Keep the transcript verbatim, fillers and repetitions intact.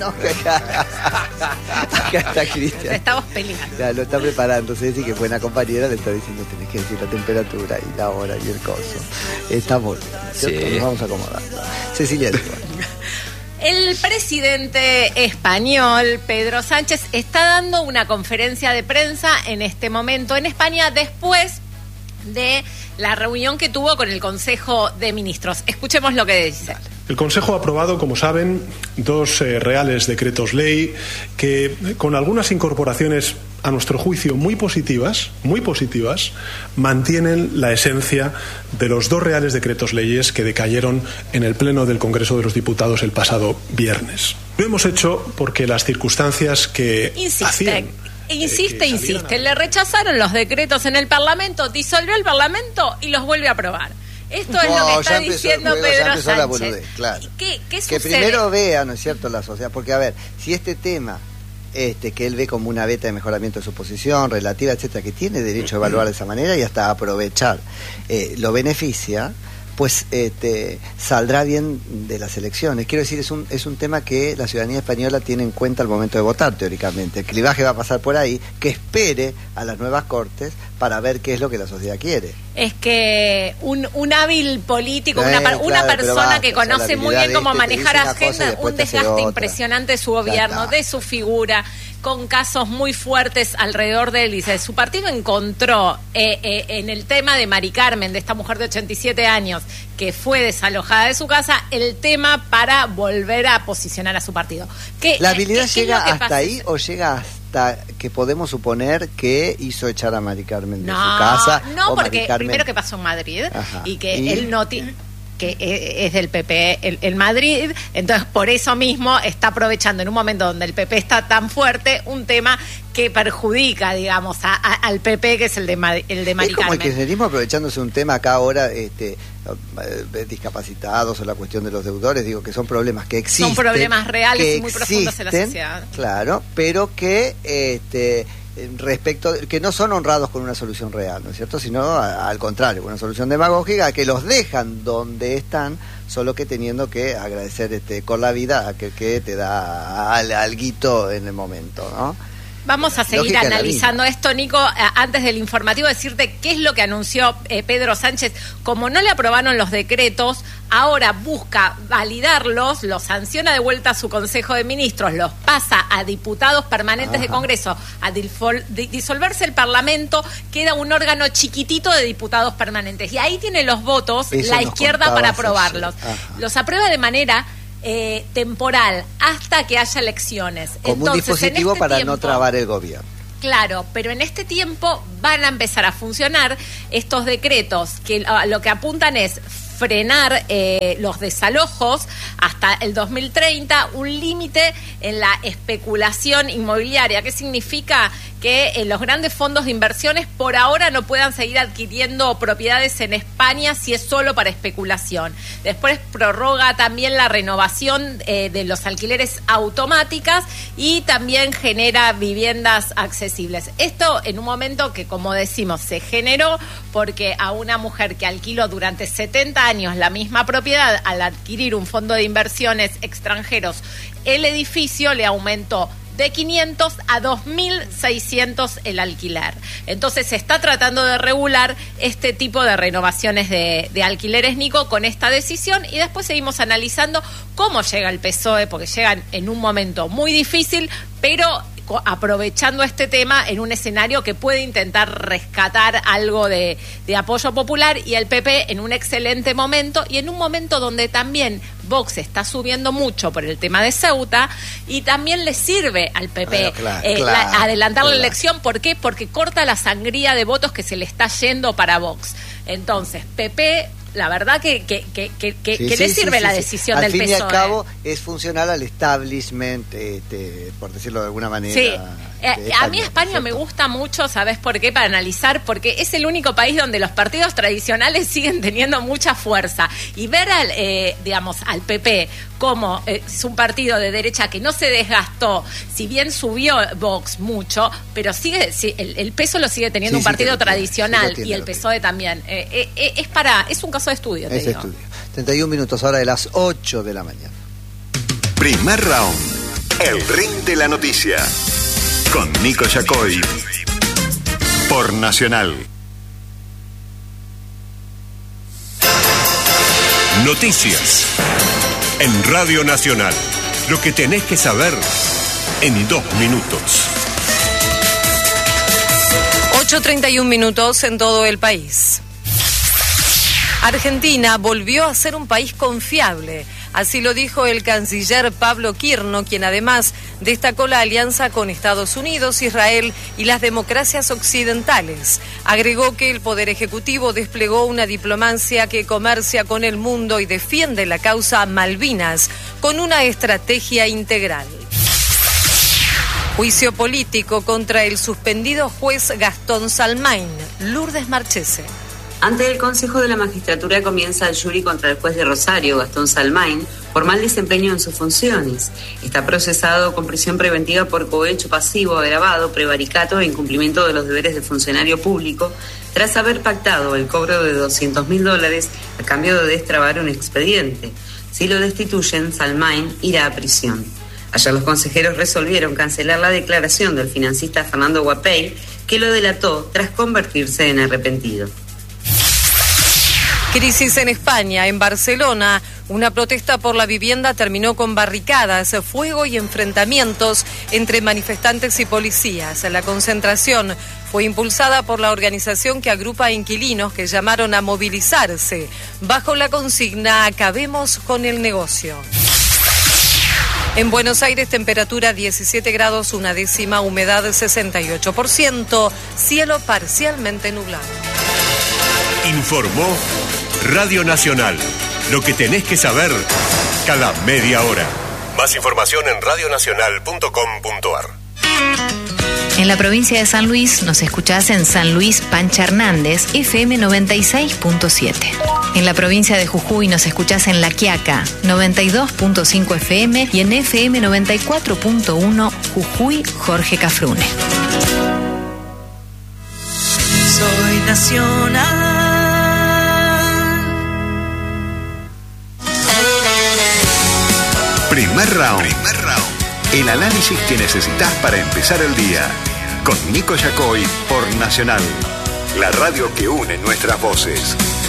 no, que acá, acá está Cristian. Estamos peleando. Ya, lo está preparando, se dice que buena compañera, le está diciendo tenés que decir la temperatura y la hora y el coso. Estamos bien, ¿cierto? Sí. Nos vamos acomodando. Cecilia. El presidente español, Pedro Sánchez, está dando una conferencia de prensa en este momento en España después de la reunión que tuvo con el Consejo de Ministros. Escuchemos lo que dice. El Consejo ha aprobado, como saben, dos eh, reales decretos ley que, con algunas incorporaciones, a nuestro juicio, muy positivas, muy positivas, mantienen la esencia de los dos reales decretos leyes que decayeron en el Pleno del Congreso de los Diputados el pasado viernes. Lo hemos hecho porque las circunstancias que Insiste. hacían... Insiste, eh, insiste. Le rechazaron los decretos en el Parlamento, disolvió el Parlamento y los vuelve a aprobar. Esto No, es lo que está ya empezó diciendo el juego, ya Pedro empezó la Sánchez. boludez, claro. ¿Qué, qué Que sucede? primero vea, ¿no es cierto?, la sociedad. Porque, a ver, si este tema, este que él ve como una beta de mejoramiento de su posición, relativa, etcétera, que tiene derecho a evaluar de esa manera y hasta a aprovechar, eh, lo beneficia, pues este, saldrá bien de las elecciones. Quiero decir, es un, es un tema que la ciudadanía española tiene en cuenta al momento de votar, teóricamente. El clivaje va a pasar por ahí, que espere a las nuevas Cortes para ver qué es lo que la sociedad quiere. Es que un, un hábil político, Eh, una, per- una claro, pero persona basta, que o sea, la conoce muy habilidad bien de cómo este te manejar dice una cosa y agenda, después un te hace desgaste otra. impresionante de su Ya gobierno, está. de su figura, con casos muy fuertes alrededor de él. Dice, su partido encontró eh, eh, en el tema de Mari Carmen, de esta mujer de ochenta y siete años, que fue desalojada de su casa, el tema para volver a posicionar a su partido. ¿Qué, ¿La habilidad qué- qué es llega lo que hasta pasa? ahí o llega hasta que podemos suponer que hizo echar a Mari Carmen de No, su casa? no, o Mari porque Carmen... primero que pasó en Madrid Ajá. y que ¿Y? él no tiene... que es del P P el, el Madrid, entonces por eso mismo está aprovechando en un momento donde el P P está tan fuerte un tema que perjudica, digamos, a, a, al P P, que es el de, Ma- el de Mari Es como el Carmen. kirchnerismo aprovechándose un tema acá ahora, este, eh, discapacitados o la cuestión de los deudores, digo que son problemas que existen. Son problemas reales que y muy profundos en la existen, sociedad. Claro, pero que este respecto, que no son honrados con una solución real, ¿no es cierto? Sino a, al contrario, una solución demagógica que los dejan donde están, solo que teniendo que agradecer este con la vida a que, que te da al, alguito en el momento, ¿no? Vamos a seguir Lógica de la analizando esto, Nico. Eh, Antes del informativo, decirte qué es lo que anunció eh, Pedro Sánchez. Como no le aprobaron los decretos, ahora busca validarlos, los sanciona de vuelta a su Consejo de Ministros, los pasa a diputados permanentes Ajá. de Congreso. A difol- di- disolverse el Parlamento, queda un órgano chiquitito de diputados permanentes. Y ahí tiene los votos Eso la nos izquierda para contabas aprobarlos. ayer. Ajá. Los aprueba de manera... Eh, temporal hasta que haya elecciones. Como Entonces, un dispositivo en este para tiempo, no trabar el gobierno. Claro, pero en este tiempo van a empezar a funcionar estos decretos que a lo que apuntan es frenar eh, los desalojos hasta el dos mil treinta, un límite en la especulación inmobiliaria. ¿Qué significa? Que eh, los grandes fondos de inversiones por ahora no puedan seguir adquiriendo propiedades en España si es solo para especulación. Después prorroga también la renovación eh, de los alquileres automáticas y también genera viviendas accesibles. Esto en un momento que, como decimos, se generó porque a una mujer que alquiló durante setenta años la misma propiedad, al adquirir un fondo de inversiones extranjeros, el edificio le aumentó de quinientos a dos mil seiscientos el alquiler. Entonces se está tratando de regular este tipo de renovaciones de, de alquileres, Nico, con esta decisión, y después seguimos analizando cómo llega el P S O E, porque llegan en un momento muy difícil, pero aprovechando este tema en un escenario que puede intentar rescatar algo de, de apoyo popular, y el P P en un excelente momento y en un momento donde también Vox está subiendo mucho por el tema de Ceuta y también le sirve al P P bueno, claro, eh, claro, la, adelantar claro. la elección. ¿Por qué? Porque corta la sangría de votos que se le está yendo para Vox. Entonces, P P... La verdad que, que, que, que, que, Sí, que sí, le sí, sirve sí, la sí. decisión al del fin P y S O E. al cabo es funcional al establishment, este, por decirlo de alguna manera. Sí, de eh, a mí España ¿cierto? me gusta mucho, ¿sabes por qué? Para analizar, porque es el único país donde los partidos tradicionales siguen teniendo mucha fuerza. Y ver al, eh, digamos, al P P como eh, es un partido de derecha que no se desgastó, si bien subió Vox mucho, pero sigue, sí, el, el peso lo sigue teniendo Sí, un sí, partido que lo tiene, tradicional, sí, lo tiene, y el lo P S O E también. Eh, eh, eh, es para, es un caso de estudio, te Ese digo. estudio. treinta y un minutos ahora de las ocho de la mañana. Primer round. El Ring de la Noticia. Con Nico Yacoy. Por Nacional. Noticias. En Radio Nacional. Lo que tenés que saber en dos minutos. ocho treinta y un minutos en todo el país. Argentina volvió a ser un país confiable. Así lo dijo el canciller Pablo Quirno, quien además destacó la alianza con Estados Unidos, Israel y las democracias occidentales. Agregó que el Poder Ejecutivo desplegó una diplomacia que comercia con el mundo y defiende la causa Malvinas con una estrategia integral. Juicio político contra el suspendido juez Gastón Salmain. Lourdes Marchese. Ante el Consejo de la Magistratura comienza el jury contra el juez de Rosario, Gastón Salmain, por mal desempeño en sus funciones. Está procesado con prisión preventiva por cohecho pasivo agravado, prevaricato e incumplimiento de los deberes de funcionario público, tras haber pactado el cobro de doscientos mil dólares a cambio de destrabar un expediente. Si lo destituyen, Salmain irá a prisión. Ayer los consejeros resolvieron cancelar la declaración del financista Fernando Guapey, que lo delató tras convertirse en arrepentido. Crisis en España. En Barcelona, una protesta por la vivienda terminó con barricadas, fuego y enfrentamientos entre manifestantes y policías. La concentración fue impulsada por la organización que agrupa a inquilinos que llamaron a movilizarse bajo la consigna "Acabemos con el negocio". En Buenos Aires, temperatura diecisiete grados, una décima, humedad sesenta y ocho por ciento, cielo parcialmente nublado. Informó Radio Nacional. Lo que tenés que saber cada media hora. Más información en radio nacional punto com punto a r. En la provincia de San Luis nos escuchás en San Luis Pancha Hernández, F M noventa y seis punto siete. En la provincia de Jujuy nos escuchás en La Quiaca, noventa y dos punto cinco F M y en F M noventa y cuatro punto uno Jujuy Jorge Cafrune. Soy nacional. Primer round. Primer round. El análisis que necesitas para empezar el día. Con Nico Yacoy por Nacional. La radio que une nuestras voces.